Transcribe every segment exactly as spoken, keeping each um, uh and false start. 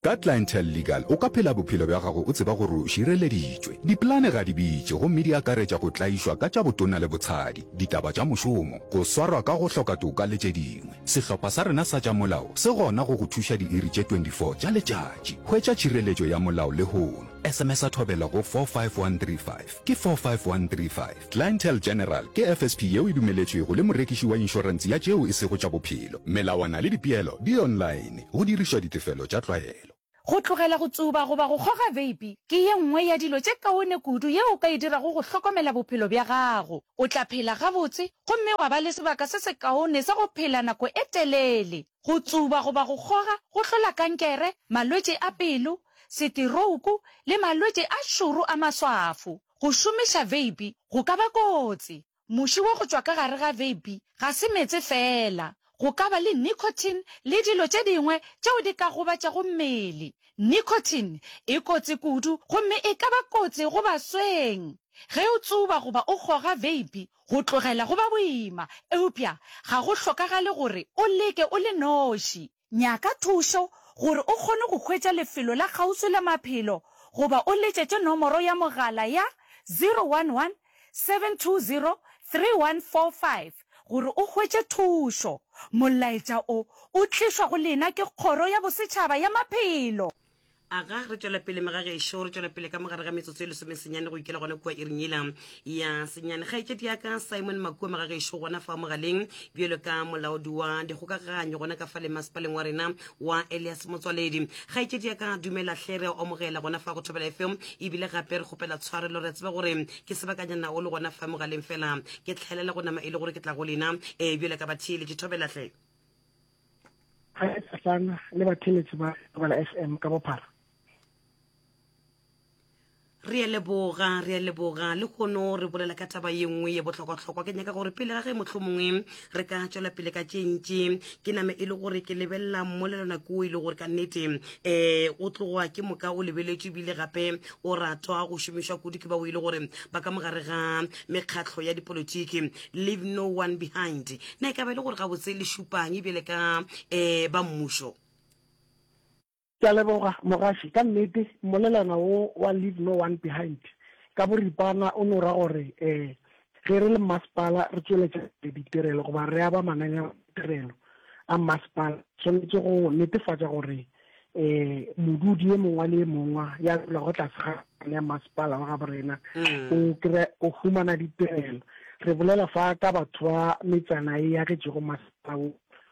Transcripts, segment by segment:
Ka Clientele Legal o ka phela bophelo bja gago o tseba gore o šireleditšwe. Diplane ga di bitše gomme di akaretša go tlaišwa ka tša botona le botshadi, ditaba tša mošomo, go swarwa ka go hloka toka le tše dingwe. Sehlopha sa rena sa tša molao se gona go go thuša diiri tše twenty-four tša letšatši. Hwetša tšhireletšo ya molao le hono. S M S a thobela go four five one three five ke four five one three five. Clientele General ke F S P yeo e dumeletšwego le morekiši wa inšorense ya tšeo e sego tša bophelo. Melawana le dipeelo di online go dirišwa ditefelo tša tlwaelo. Go tlogela go tsuba goba go goga vape ke ye nngwe ya dilo tše kaone kudu yeo o ka e dirago go hlokomela bophelo bja gago. O tla phela gabotse gomme wa ba le sebaka se se kaone sa go phela nako e telele. Go tsuba goba go goga go hlola kankere, malwetše a pelo, setirouku le malwetše a šoro a maswafo. Go šomiša vape go ka ba kotsi. Moši wa go tšwa ka gare ga vape ga se metse fela. Go ka ba le nicotine le dilo tše dingwe tšeo di ka gobatšago mmele. Nicotine e kotsi kudu gomme e ka ba kotsi go basweng. Ge o tsuba goba o goga vape go tlogela go ba boima, eupša ga go hlokagale gore o leke o le noši. Nyaka thušo gore o kgone go hwetša lefelo la kgauswi la maphelo goba o letšetše nomoro ya mogala ya zero one one seven two zero three one four five gore o hwetše thušo. Molaetša o o tlišwa go lena ke kgoro ya bosetšhaba ya maphelo. Aga re tšwela pele magagešo re tšwela pele ka mogare ga metsotso e lesomesenyane go ikela gona kua iring ela ya senyane. Kgaetšedi ya ka Simon Makua magagešo gona fa mogaleng bjelo ka molaodi wa dikgokaganyo gona ka fa le masepaleng wa rena wa Elias Motswaledi. Kgaetšedi ya ka dumela hlere o mogela gona fa go Thobela F M ebile gape re kgopela tshwarelo re tseba gore ke sebakanyana o le gona fa mogaleng fela ke tlhelela go nama e le gore ke tla go lena e bjelo ka batheeletši Thobela hle. Ga e tsana le batheeletši ba Thobela F M ka bophara. Re a leboga re a leboga le gono re bolela ka taba ye nngwe ye botlhokwa-tlhokwa ke nyaka gore pele ga ge mohlomongwe re ka tšwela pele ka tšentše ke name e le gore ke lebelela mmolelwana ko e le gore ka nnete um o tlogoa ke moka o lebeletše bile gape o ratwa go šomišwa kudu ke ba o ile gore ba ka mogare ga mekgatlho ya dipolotiki leave no one behind na e ka ba e le gore ga botse le šupang ebile ka um ba mmušo. Ke a leboga mogaši ka nnete mmolelana wo wa leave no one behind ka boripana o no ra gore um ge re le masepala re tšweletša ditirelo goba re aba mananeo a ditirelo a masepala tshwanetse go netefatša gore um modudi ye mongwe le ye mongwe ya dula go tlase ga ya masepala wa ga borena o humana ditirelo. Re bolela fa ka batho ba metsana e agetšego masepala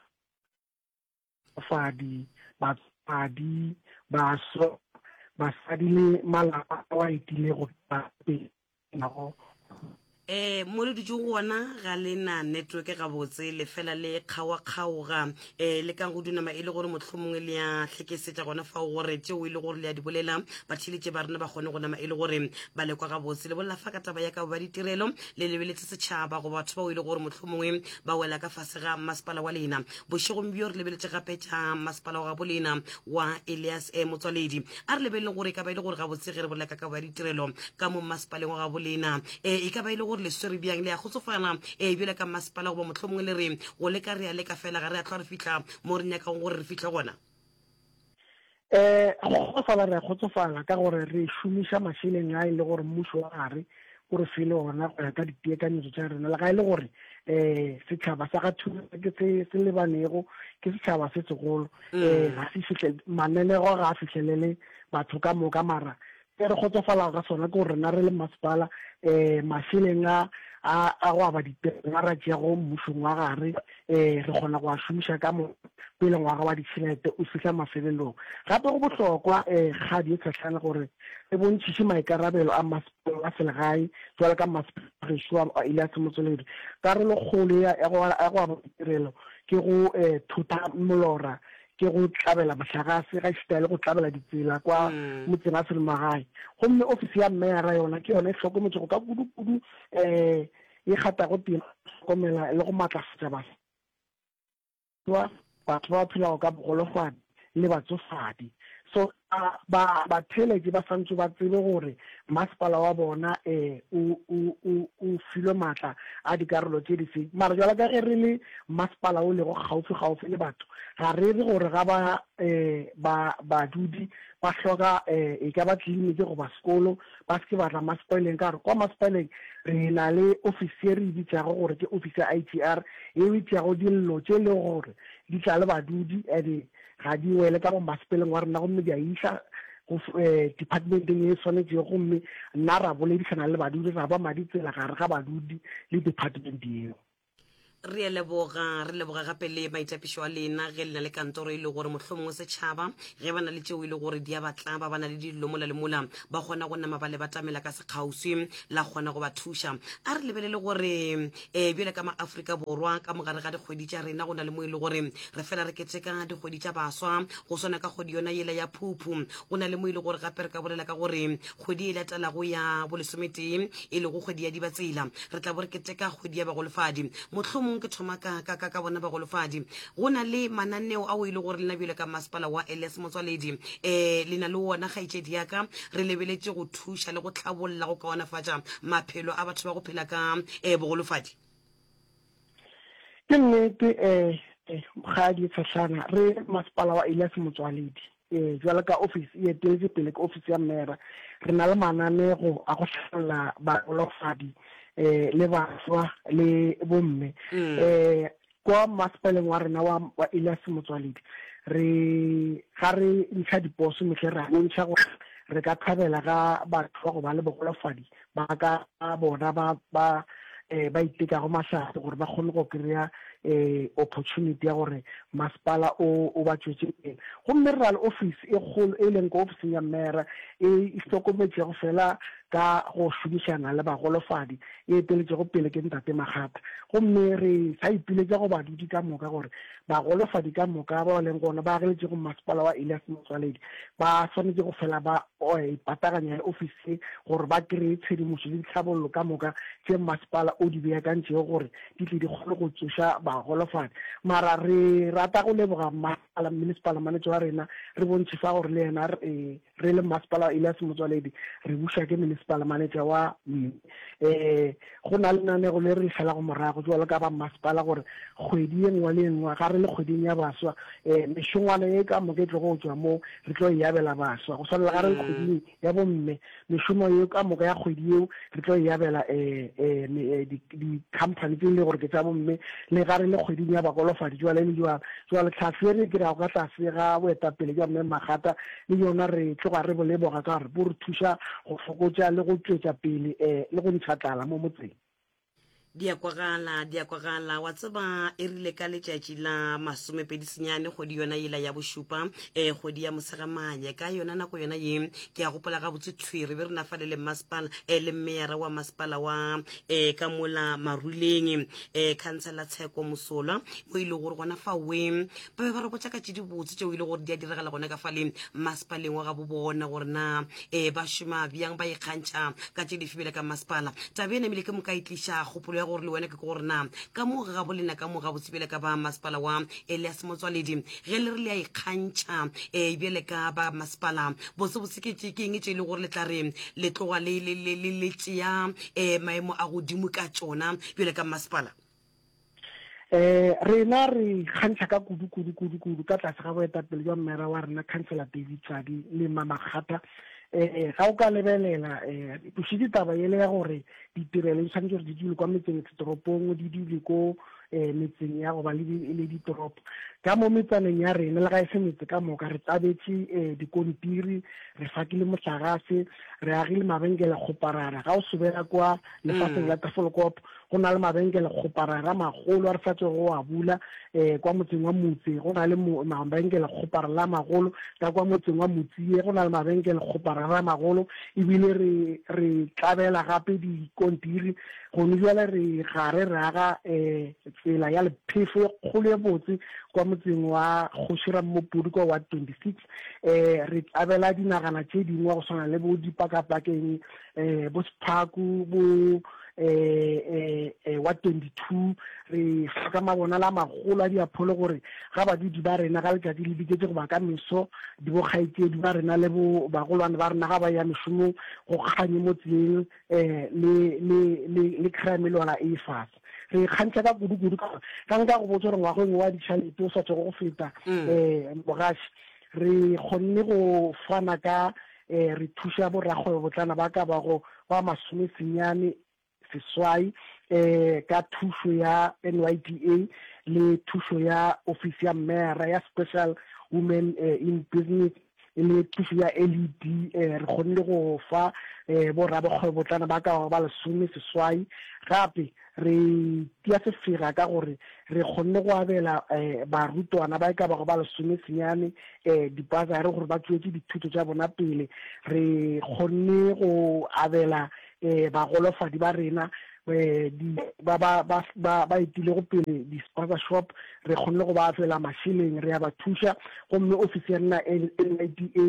fadi ba padi baso basadi le malapa wa itile go pa pe nago eh mo le ditšo gona ga lena network ga botse le fela le kgawa-kgaoga eh le ka go dunama e le gore mohlomongwe le ya tlhekesetša gona fa gore tšeo e le gore le ya di bolela batheletše ba rena ba kgone go nama e le gore ba lekwa ga botse le bolela fa ka taba ya ka ba ditirelo le lebeletse setšhaba go batho ba o e le gore mohlomongwe ba wela ka fase ga masepala wa lena bošegong bjo re lebeletse gape tša masepala wa ga bolena wa Elias Motswaledi a re lebelele gore e ka ba e le gore ga botse ge re bolela ka ka ba ditirelo ka mo masepaleng wa ga bolena eh e ka ba e le le swere bjang le a gotsofana e bile ka masepala go ba mohlomongwe le re go le ka re a le ka fela ga re a tla re fitla mo re nyakang gore re fitlhe gona eh go fala re gotsofala ka gore re šomiša mašeleng a ile gore mmušo wa gare gore fele ona go ya ka dipeakanyetso tša rena le ga ile gore eh setšhaba sa ga thuto ke se se lebanego ke setšhaba se segolo eh ga se fihle mananeo ga a fihlelele batho ka moka mara re gotsofala ga sona ke gore rena re le masepala um mašeleng a a go aba ditirelo a ra tšeago mmušong wa gare um re kgona go a šomiša ka mo pele ngwaga wa ditšhelete o fitlha mafelelong gape go bohlokwa um kgadi e tshetlhana gore re bontšhiše maikarabelo a masepala a selegae jwale ka masepala gešo a Elias Motswaledi karolo kgolo ya go aba ditirelo ke go um thuta molora ke go tlabela mohlagase ga šitale go tlabela ditsela kwa motseng a selemagae gomme ofisi ya mmeyara yona ke yona e hlokometse go ka kudu-kudu um e gata go tena hlokomela le go maatlafatša batho ba phelago ka bogolofadi le batsofadi so ba ba theletše ba santse ba tsebe gore masepala wa bona eh o o o filo matla a dikarolo tše di fe mara jwale ka ge re le masepala o lego gaufi gaufi le batho ga re re gore ga ba eh ba badudi ba hloka eh e ka ba tleliniki go ba sekolo ba se ba tla masepaleng ka re kwa masepaleng re na le officer e bitsago gore ke officer I T R e bitsago dillo tše le gore di tla le badudi edi ga di wele ka go masepaleng wa rena gomme di a isha go departmenteng e tshwanetse go mme nna ra boledisana le badudi ra ba madi tsela gare ga badudi le department eo re leboga re leboga gape le maitapišo a lena ge le na le kantoro e le gore mohlomongwe setšhaba ge ba na le tšeo e le gore di a batla ba ba na le dilo mola le mola ba kgona go nama ba le batamela ka sekgauswi la kgona go ba thuša a re lebelele gore um bjale ka maaforika borwa ka mogare ga dikgwedi tša rena go na le mo e le gore re fela re keteka dikgwedi tša baswa go swana ka kgwedi yona yela ya phuphu go na le mo e le gore gape re ka bolela ka gore kgwedi e latelago ya bolesometee e le go kgwedi ya dibatsela re tla bo re keteka kgwedi ya bagolofadi mohlomong ke thoma ka ka ka bona bagolofadi go na le mananeo a o ile gore lena bjele ka masepala wa Elias Motswaledi eh lena le wona kgaitšedi yaka re lebeletse go thuša le go tlhabolla go kaonafatša maphelo a batho ba go phela ka eh bogolofadi ke nnete eh ga di tshana re masepala wa Elias Motswaledi eh jwale ka office e eteletse pele ka office ya mmera re na le mananeo a go hlala bagolofadi eh le baswa le bomme eh kwa masepaleng wa rena wa Elias Motswaledi re ga re ntsha diposo metlhe ra ntsha go re ka thabela ga batho go ba le bogolofadi ba ka bona ba ba eh ba iteka go mašate gore ba kgone go kry-a eh opportunity ya gore masepala o o ba tšwetše go mmeral office e kgolo e leng ka office ya mmera e hlokometse go fela ka go šomišana le bagolofadi e eteletše go pele ke ntate Magata gomme re sa ipiletša go badudi ka moka gore bagolofadi ka moka ba leng gona ba geletše go masepala wa Elias Motswaledi ba swanetse go fela ba ipataganya le office gore ba kry-e tshedimošo le ditlhabololo ka moka tše masepala o di beakantšego gore di tle di kgone go tsoša bagolofadi mara re rata go leboga masepala municipal manager wa rena re bontšhe fa gore le yena re le masepala wa Elias Motswaledi re buša ke municipal manager wa eh go na le nanego le re fela go morago jwalo ka ba masepala gore kgwedi e nngwe le nngwe ga re le kgweding ya baswa eh mešongwana e ka moke tlo go tswa mo re tlo yabela baswa go sala ga re kgweding ya bomme mešomo e ka moka ya kgwedi eo re tlo yabela eh eh di company tse le gore ke tsa bomme le ga re le kgweding ya bagolofadi jwale le jwa jwale tlhafere ke ra go ka tlase ga boetapele jwa mme Magata le yona re tloga re boleboga ka re bo re thuša go fokotša le go tšwetša pele eh le go ntshatlala mo motseng diakwagala diakwagala wa tseba e rile ka letšatši la masomepedi senyane kgwedi yona yela ya bošupa eh kgwedi ya mosegamanya ka yona nako yona ye ke a gopola ga botse tshwere be re nafale le masepala eh le mmera wa masepala wa eh ka mola maruleng eh councilor Tsheko Mosolwa mo ile gore gona fa we ba be ba re botsa ka tšedi botse tšeo ile gore di a diragala gona ka fale masepaleng wa ga bo bona gore na eh ba šoma bjang ba ikgantšha ka tšedi fibele ka masepala tabene mele ke moka itliša kgopolo gore le wena ke gore na ka mo ga bolena ka mo ga botsebele ka ba masepala wa Elias Motswaledi ge le re le a ikgantšha e bjele ka ba masepala botse botse ke tšekeng tše le gore le tla re le tloga le le le tšea eh maemo a godimo ka tšona bjele ka masepala eh rena re kgantšha ka kudu kudu kudu kudu ka tlase ga boetapele jwa mmera wa rena councilor David Tsadi le Mama Magata eh ga o ka lebelela eh pušitše taba ele ya gore ditirelo di tshwanetse gore di dule kwa metseng toropong di dule ko eh metseng ya go ba le ditoropo ka mo metsaneng ya rena le ga e se metse ka moka re tabetse eh dikontiri re fakile motlagase re agile mabenkele kgoparara ga o sobela kwa lefatsheng la Tafelkop go na le mabenkele kgoparara magolo a re fatse go a bula eh kwa motseng wa Motse go na le mabenkele kgoparara la magolo ka kwa motseng wa Motsie go na le mabenkele kgoparara magolo ebile re re tlabela gape di kontiri go ne jwale re gare re aga eh tsela ya lephefo kgolo e botse kwa motseng wa Kgoshira Mmopudi kwa wa twenty-six eh re tlabela dinagana tše dingwe go swana le bo dipakapakeng eh bo Sparku bo eh eh wa twenty-two re hloka mabona la magolo a diapholo gore ga badudi ba rena ga letsatsi le diketse go ba ka meso di bo kgaitsedi ba rena le bo bagolwane ba rena ga ba ya meshomo go kganye mo tseleng eh le le le crime lona e fasa re khantsa ka kudu-kudu ka nka go botsa gore ngwageng wa ditšhalete o sa tswa go feta eh mogashi re kgonne go fana ka eh re thusa boragwe botlana ba ka ba go ba masome senyane seswai eh ka thuso ya N Y D A le thuso ya office ya mera ya special women eh, in business le thuso ya L E D eh re kgonne go fa eh borra bokgwebo botlana ba ka ba lesome seswai gape re tia se fira ka gore re kgonne go abela eh barutwana ba ka ba go ba lesome senyane eh dipazare gore ba tswetse dithuto tsa bona pele re kgonne go abela eh ba golofadi ba rena eh di ba ba ba ba itile go pele di sponsorship re kgonne go ba fela mashileng re ya ba thusa go mme officer na L E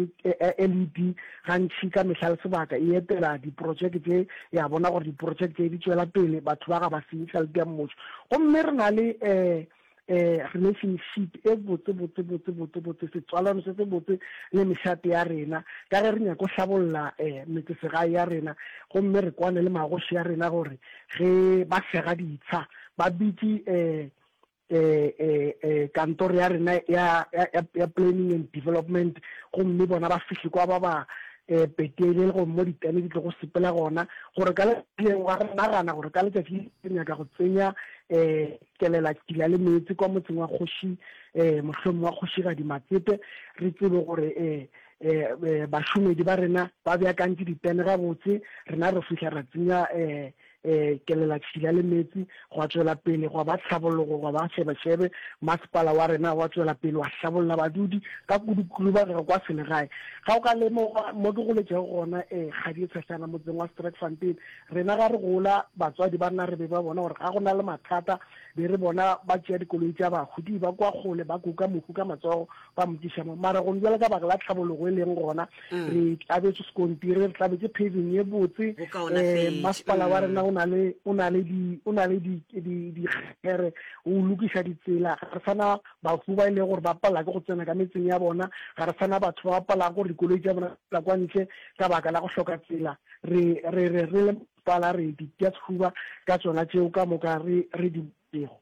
D gantši ka mehlale sebaka e etela di project tse ya bona gore di project tse di tswela pele batho ba ga ba se tšhelete ya mmušo go mme re na le eh eh relationship e botse botse botse botse botse setswalano se se botse le mešate ya rena ka ge re nyaka go hlabolla eh metsesegae ya rena go mme re kwane le magoši ya rena gore ge ba sega ditsha ba bitse eh eh eh kantoro ya rena ya ya planning and development go mme bona ba fihle kwa ba ba eh petele go mo ditane di go sepela gona gore ka le wa rena gana gore ka le tšatši nyaka go tsenya eh kelela tila le metsi kwa motseng wa kgoši eh mohlomo wa kgoši ga di matsepe re tsebe gore eh eh bashomedi ba rena ba bya kantsi ditene ga botse rena re fihla ra tsenya eh eh kelela tila le metsi go tswela pele go ba tlhabologo go ba shebe shebe masepala wa rena wa tswela pele wa hlabolla badudi ka kudu-kudu ba re kwa selegae ga o ka le mo mo ke go letse gona eh ga di tshetsana motseng wa Sterkfontein rena ga re gola batswadi ba nna re be ba bona gore ga gona le mathata be re bona ba tšea dikoloi tša bagodi ba kwa gole ba kuka mohu ka matsogo ba mokiša mo mara go njela ka baka la tlhabologo e leng gona re tlabetse sekontiri re tlabetse paving e botse eh masepala wa rena o na le o na le di o na le di di di khere o lokisa ditsela ga re sana ba fuba ile gore ba pala ke go tsena ka metseng ya bona ga re sana batho ba pala gore dikoloi tša bona la kwa ntle ka baka la go hloka tsela re re re re le pala re di tša tshuba ka tsona tšeo ka moka re re di bego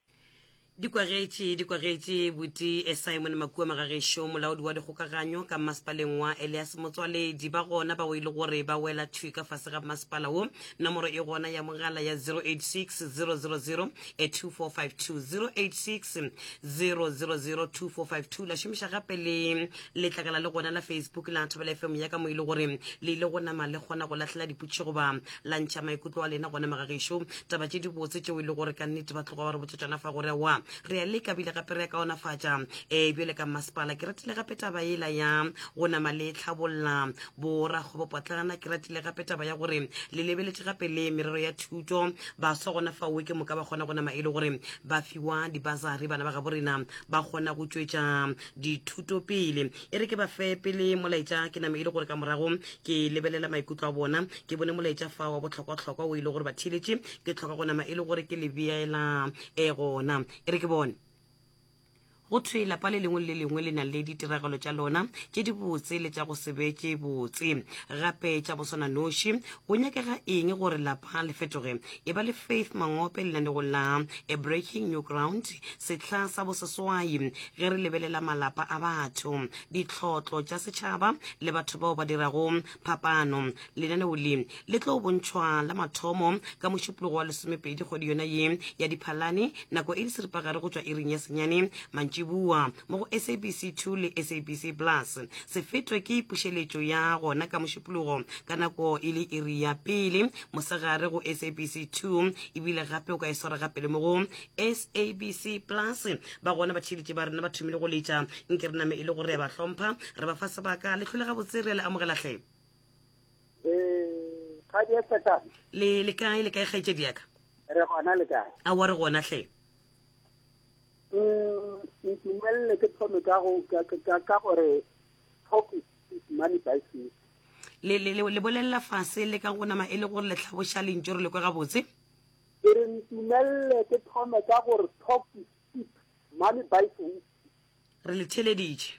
Dikwagetše dikwagetše buti e Simon Makua Magagešo molaodi wa dikgokaganyo ka masepaleng wa Elias Motswaledi ba gona ba o ile gore ba wela thui ka fase ga masepala wo nomoro e gona ya mogala ya zero eight six zero zero zero two four five two zero eight six zero zero zero two four five two la šomiša gape le letlakala le gona la Facebook la Thobela F M ya ka mo ile gore le ile go nama le gona go lahlela diputše goba la ntšha maikutlo a lena gona Magagešo taba tše di botse tšeo ile gore ka nnete ba tloga ba re botšetšana fa gore wa re a le ka bile gape re ka ona fatša e bjele ka masepala ke ratile gape taba ela ya go nama le tlhabolla borakgwebopotlana ke ratile gape taba ya gore le lebeletše gape le merero ya thuto ba so gona fa o ke moka ba kgona go nama e le gore ba fiwa dibasari bana ba ga borena ba kgona go tšwetša dithuto pele e re ke ba fe pele molaetša ke name e le gore ka morago ke lebelela maikutlo a bona ke bone molaetša fa wa bohlokwa-hlokwa o ile gore ba thiletše ke tlhoka go nama e le gore ke lebeela e gona e re ke bone go thwe lapa le lengwe le lengwe le na le ditiragalo tša lona tše di botse le tša go sebe tše botse gape tša boswana noši go nyakega eng gore lapa le fetoge e ba le Faith Mangope lenaneo la A Breaking New Ground setla sa boseswai ge re lebelela malapa a batho ditlhotlo tša setšhaba le batho bao ba dirago phapano lenaneo le le tlo bontšhwa la mathomo ka mošupologo wa lesomepedi kgwedi yona ye ya diphalane nako e di seripagare go tšwa iring ya senyane mantši bua mo go S A B C two le S A B C Plus se fetwe ke pušeletšo ya gona ka mošupologo ka nako e le iri ya pele mosegare go S A B C two ebile gape o ka e swara gape le mo go S A B C Plus ba gona ba tšhiletše ba rena ba thomile go letša nke re name e le gore re ba hlompha re ba fa sebaka le tlhole ga botse re le amogelatlhe le le kae le kae kgaetšedi yaka re gona le kae a wa re gona hle ntumelle ke thome ka go ka gore focus is money by faith le le le bolella fase le ka go nama e le gore le tlhaboša lentse re le kwa gabotse ke re ntumelle ke thome ka gore talk is cheap money buys wisdom re le theleditše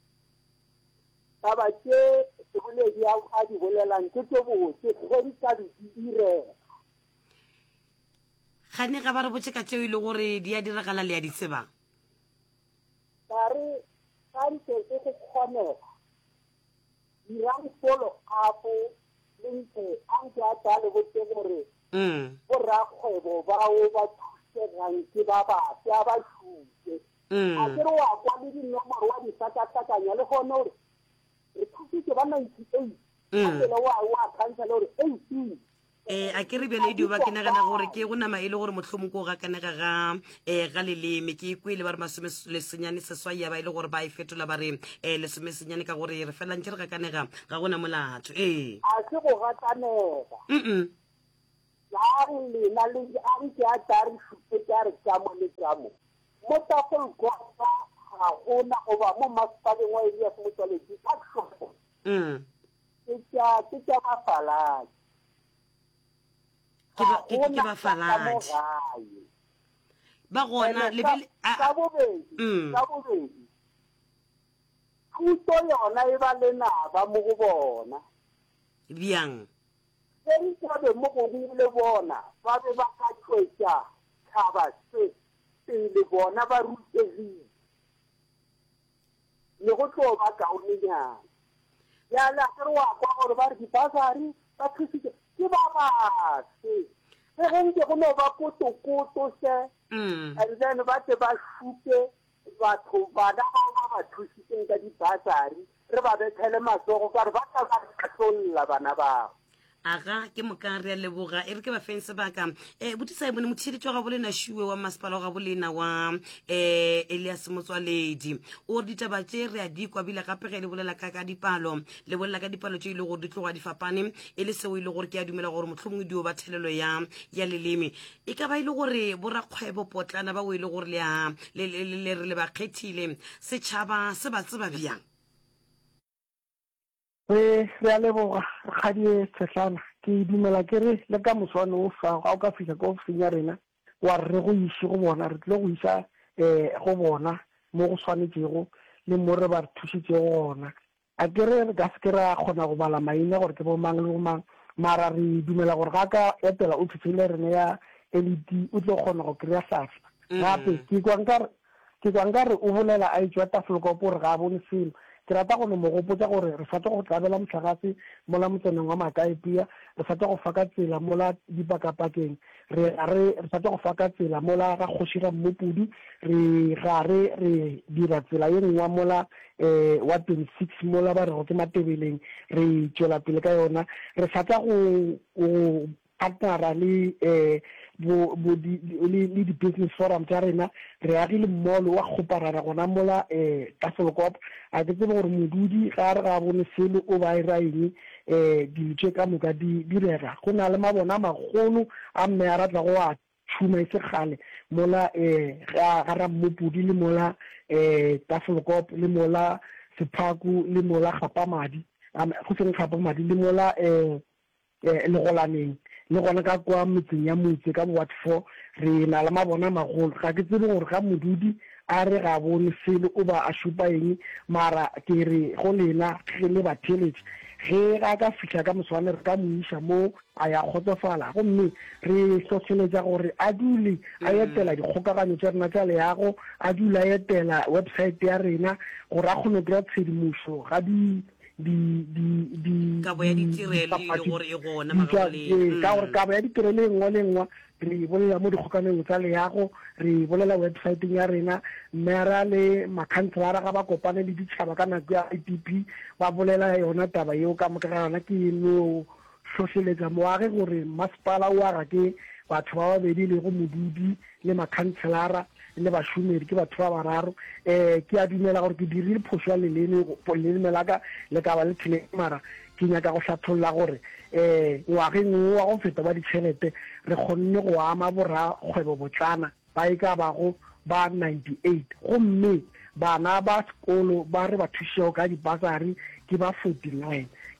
taba ke seboledi a di bolelang ke tse botse ge di ka di direga gane ga ba re botse ka tšeo e le gore di a diragala le ya di tsebang ka re kante e go kgonega dirang follow up le ntse a nke a tla le botse gore borrakgwebo bao ba thusegang ke ba base a ba šute a kere wa kwa le dinomoro wa disakatakanya le gone gore re thusitse ba ninety-eight a pele wa khansela gore eighteen eh a ke re bele ba ke nagana gore ke go nama e le gore motlhomo ko ga kanega ga eh ga leleme ke kwele ba re masome le senyane se swa ya ba ile gore ba e fetola ba re eh le some senyane ka gore re fela ntse re ga kanega ga gona molatho eh a se go ga kanega mm ya le na le a re ke a tari shupe ka re ka mo le ka mo mo ta go go ga gona go ba mo masipaleng wa area go tswale di action mm ke tsa ke tsa ba fala ke ba ke ke ba falaji ba gona le bele ka bobedi ka bobedi thuto yona e ba le na ba mo go bona biang se se be mo go le bona ba be ba ka tšwetša thaba se le bona ba rutegile le go tlo ba kaonenyana ya la ke wa kwa gore ba re dipasari ba thusitse ke ba base ge ge go no ba kotokoto se and then ba te ba šupe batho bana ba ba thusitseng ka dipasari re ba bethele matsogo ka re ba ka ba tlholla bana bao aga ke moka re a leboga e re ke ba feng sebaka eh botisa bone motheditšwa ga bolena šiwe wa masepala ga bolena wa eh Elias Motswaledi o re ditaba tše re a di kwa bila gape ge le bolela ka ka dipalo le bolela ka dipalo tše ile gore di tloga di fapane e le seo ile gore ke a dumela gore mohlomongwe dio ba thelelo ya ya leleme e ka ba ile gore borakgwebo potlana ba o ile gore le a le le re le ba kgethile setšhaba se ba tseba bjang re re a leboga ga di tsetlana ke dumela ke re le ka moswane o fa ga o ka fihla ka ofising ya rena wa re go iše go bona re tle go isa eh go bona mo go swanetšego le mo re ba re thusitšego gona a ke re re ka se ke ra kgona go bala maina gore ke bo mang le bo mang mara re dumela gore ga ka etela ofising le rena ya L E D o tlo kgona go kry-a sasa gape ke kwa nkare o bolela a etswa tafolkopo gore ga a bone selo ke rata go no mo gopotsa gore re fata go tlabela motlakase mola motseneng wa Makaepia re fata go faka tsela mola dipakapakeng re re re fata go faka tsela mola ga Kgoshira Mmopudi re ga re re dira tsela ye nngwe mola eh wa twenty-six mola ba re go ke Matebeleng re tšwela pele ka yona re fata go go partnera le eh bo bo di le di business forum tsa rena re agile mmolo wa kgoparara gona mola eh Tafelkop a ke tsebe gore modudi ga re ga bone selo o ba iraeng eh ditše ka moka di direga go na le mabona magolo a mme a ratla go a tshuma e segale mola eh ga ra Mmopudi le mola eh Tafelkop le mola Sephaku le mola Gapamadi go seng Gapamadi le mola eh le golaneng le gona ka kwa metseng ya motse ka what for re na le mabona magolo ga ke tsebe gore ga modudi a re ga bone selo o ba a shupa eng mara ke re go lena ge le ba theletše ge ga ka fihla ka moswane re ka mo isa mo a ya kgotsofala gomme re hlohleletša gore a dule a etela dikgokaganyo tša rena tša leago a dule a etela website ya rena gore a kgone kry-a tshedimošo ga di di di di ka bo ya ditirelo le gore e gona magole ka gore ka bo ya ditirelo e nngwe le nngwe re bolela mo dikgokaneng tsa leago re bolela website ya rena mera le makhanselara ga ba kopane le ditšhaba ka nako ya I D P ba bolela yona taba yeo ka moka ga yona ke no hlohleletša moage gore masepala o aga ke batho ba babedi le go modudi le makhanselara le bašomedi ke batho ba bararo eh ke a dumela gore ke dirile phoso ya leleme leleme la ka le ka ba le tshele mara ke nyaka go hlatholla gore eh ngwageng wa go feta ba ditšhelete re kgonne go ama borra kgwebo botlana ba e ka bago ba ninety-eight gomme bana ba sekolo ba re ba thušego ka dipasari ke ba forty-nine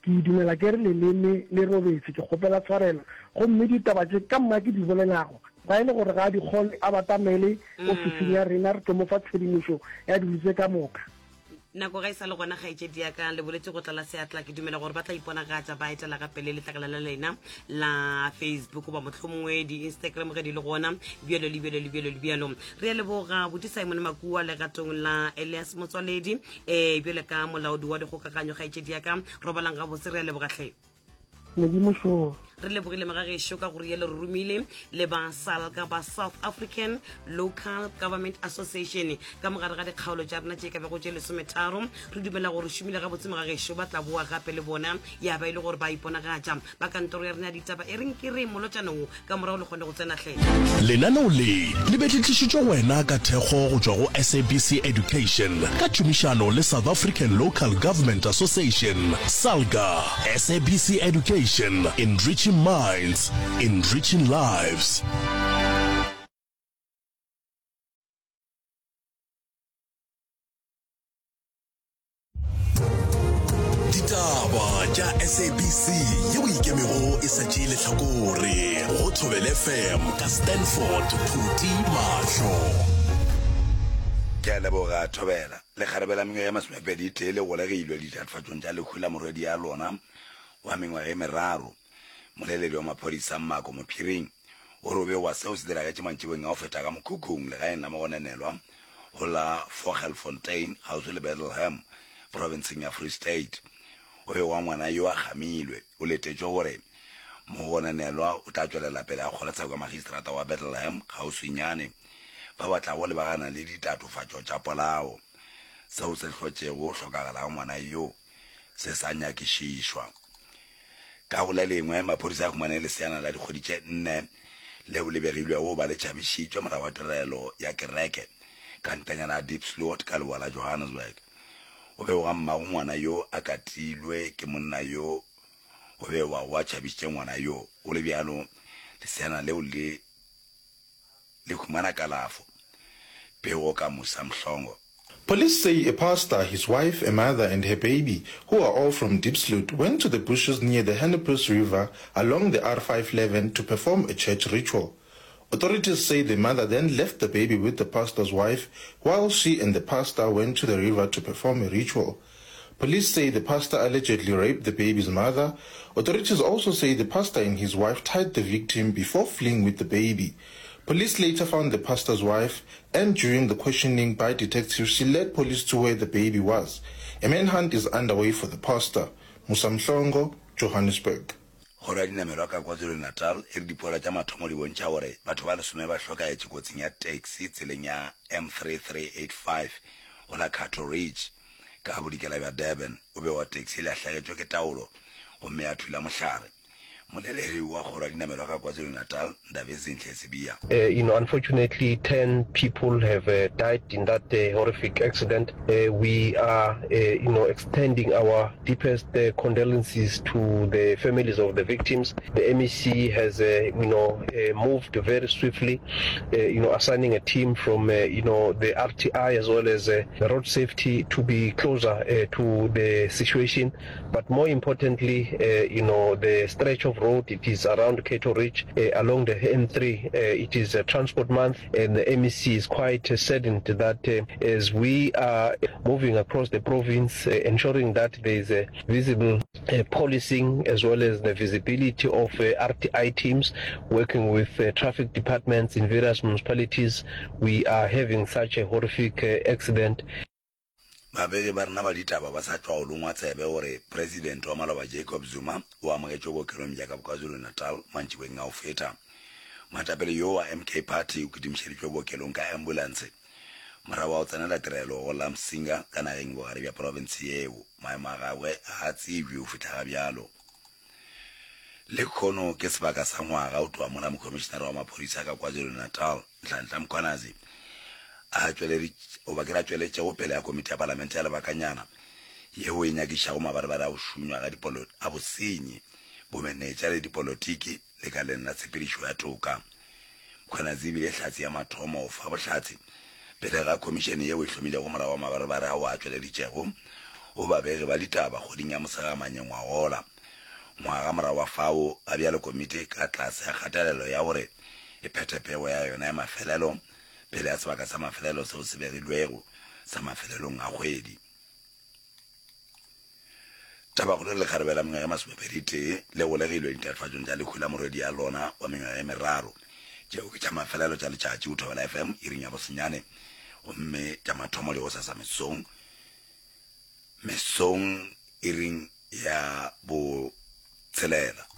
ke dumela ke re leleme le robetse ke kgopela tshwarelo gomme ditaba tse ka mma ke di bolelago ga ile gore ga di kgole a batamele ofising ya rena re tlo mo fa tshedimošo ya dilo tse ka moka nako ga isa le gona ga etse dia ka le boletse go tlala seatla ke dumela gore ba tla ipona ga tsa ba etela ga pele le tlakala la lena la Facebook ba motlhomongwe di Instagram ga di le gona bielo le bielo le bielo le bielo re le boga buti Simon Makua le gatong la Elias Motswaledi e bielo ka molaodi wa dikgokaganyo ga etse dia ka robalang ga botse re le bogatlhe le di mosho re le bogile magagesho ka gore yele rumile le ba SALGA ba South African Local Government Association ka mogare ga dikgaolo tša rena tše ka be go tše lesometharo re dumela gore šomile ga botse magagesho ba tla boa gape le bona ya ba ile gore ba iponagatša ba kantoro ya rena ditaba e reng ke re molotšanong ka morago le kgone go tsena hle lenaneo le le betletlišitšwe wena ka thekgo go tšwa go S A B C Education ka tšomišano le South African Local Government Association SALGA. S A B C Education, enriching minds, enriching lives. Ditaba tša S A B C yeo ikemego e sa tšee lehlakore go Thobela F M ka Stanford Phuti Mahlo. Ke a leboga Thobela le kgarebela mengwe ya masomepedi tele go legeilwe ditatfatšong tša lekhula morwedi ya lona wa mengwe e meraro moleledi wa maphodisa Mmako Mophiring o re o be wa seo se diragetše mantšibeng a go feta ka mokhukhung le ga e nna mo go nenelwa go la Vogelfontein House le Bethlehem provinceng ya Free State o be wa ngwana yo a gamilwe o letetšwe gore mo go nenelwa o tla tswelela pele a kgoletsa kwa magistrata wa Bethlehem gauswinyane ba batla go lebagana le ditatofatšo tša polao seo se hlotšego go hlokagala ngwana yo se sa nyakišišwa ka go le lengwe maphodisa a khumane le seana la dikgwedi tše nne leo le begilwe go ba le tšhabišitšwe morago wa tirelo ya kereke ka ntanyana Diepsloot ka leboa la Johannesburg o be wa mmago ngwana yo a katilwe ke monna yo o be wa wa tšhabišitše ngwana yo o le bjalo le seana leo le le khumana kalafo pego ka Musa Mhlongo. Police say a pastor, his wife, a mother and her baby, who are all from Diepsloot, went to the bushes near the Hennepus River along the R five eleven to perform a church ritual. Authorities say the mother then left the baby with the pastor's wife while she and the pastor went to the river to perform a ritual. Police say the pastor allegedly raped the baby's mother. Authorities also say the pastor and his wife tied the victim before fleeing with the baby. Police later found the pastor's wife, and during the questioning by detectives, she led police to where the baby was. A manhunt is underway for the pastor. Musa Mhlongo, Johannesburg. Hora dinamelo ka KwaZulu Natal e re dipola tša mathomo di bontšha gore batho ba lesome ba hlokaetše kotsing ya taxi tseleng ya M three three eight five go la Cato Ridge ka bodikela bja Durban o be wa taxi le hlagetšwe ke taolo gomme a thula mohlare. Uh, you know, unfortunately, ten people have uh, died in that uh, horrific accident. Uh, we are, uh, you know, extending our deepest uh, condolences to the families of the victims. The M E C has, uh, you know, uh, moved very swiftly, uh, you know, assigning a team from, uh, you know, the R T I as well as uh, the road safety to be closer uh, to the situation. But more importantly, uh, you know, the stretch of road, it is around Cato Ridge uh, along the M three. Uh, it is a transport month, and the M E C is quite uh, saddened that uh, as we are moving across the province, uh, ensuring that there is a visible uh, policing as well as the visibility of uh, R T I teams working with uh, traffic departments in various municipalities, we are having such a horrific uh, accident. Babedi ba rena ba ditaba ba sa tswa o longwa tsebe gore president wa Maloba Jacob Zuma o amogetšwe bookelong bja ka KwaZulu Natal mantšibeng a go feta matapele yo wa M K Party o kedimišeditšwe bookelong ka ambulance morago wa go tsenela tirelo go la Msinga ka nageng bogare bja province yeo maemo a gagwe a tsebje o feta ga bjalo le kgono ke sebaka sa ngwaga o tloa mola mokomišenare wa maphodisa ka KwaZulu Natal Nhlanhla Mkhwanazi a tsweleri o bakela tsweletše go pele ya komiti ya parlamente ya lebakanyana yeo e nyakišago mabarabara a go šunywa ga dipolo a bosenyi bomenetša le dipolotiki le ka lenna tshepedišo ya toka Mkhwanazi ebile hlatse ya mathomo go fa bohlatse pele ga komišene yeo e hlomilego morago wa mabarabara ao a tsweleditšego o babege ba ditaba kgoding ya mosegamanyeng wa gola ngwaga mora wa fao a bjale komite ka tlase ya kgatelelo ya gore e phethepego ya yona ya mafelelo pele ya sebaka sa mafelelo seo se begilwego sa mafelelong a kgwedi. Taba go le kgarebe la mengwaga ya masomepedi tee le golegilwe dintatofatsong tša lekhwi la morwedi ya lona wa mengwaga ya meraro tšeo ke tša mafelelo tša letšatši o thobela F M iring ya bosenyane gomme tša mathomo le go sasa mesong mesong iring ya bo tshelela.